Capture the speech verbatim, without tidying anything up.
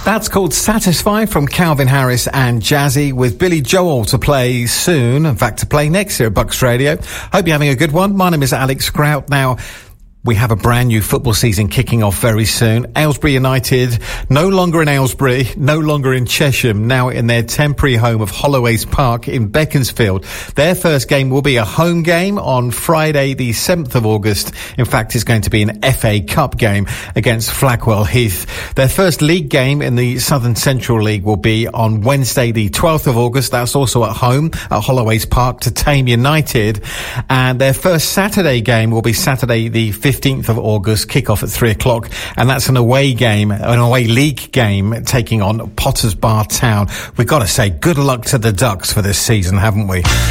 That's called Satisfy from Calvin Harris and Jazzy, with Billy Joel to play soon. In fact, to play next year at Bucks Radio. Hope you're having a good one. My name is Alex Grout. Now, we have a brand new football season kicking off very soon. Aylesbury United, no longer in Aylesbury, no longer in Chesham, now in their temporary home of Holloways Park in Beaconsfield. Their first game will be a home game on Friday the seventh of August. In fact, it's going to be an F A Cup game against Flackwell Heath. Their first league game in the Southern Central League will be on Wednesday the twelfth of August. That's also at home at Holloways Park to Tame United. And their first Saturday game will be Saturday the fifteenth of August, kick-off at three o'clock, and that's an away game, an away league game, taking on Potters Bar Town. We've got to say good luck to the Ducks for this season, haven't we?